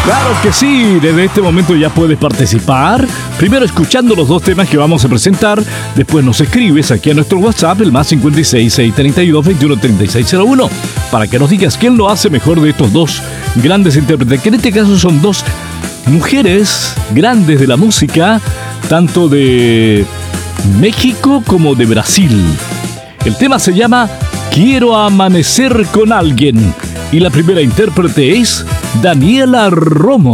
Claro que sí, desde este momento ya puedes participar. Primero escuchando los dos temas que vamos a presentar, después nos escribes aquí a nuestro WhatsApp, el más 56 632 21 3601, para que nos digas quién lo hace mejor de estos dos grandes intérpretes, que en este caso son dos mujeres grandes de la música, tanto de México como de Brasil. El tema se llama Quiero amanecer con alguien y la primera intérprete es Daniela Romo.